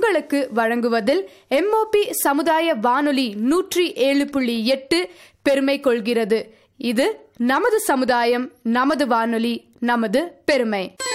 உங்களுக்கு வழங்குவதில் எம்ஓபி சமுதாய வானொலி 107.8 பெருமை கொள்கிறது. இது நமது சமுதாயம், நமது வானொலி, நமது பெருமை.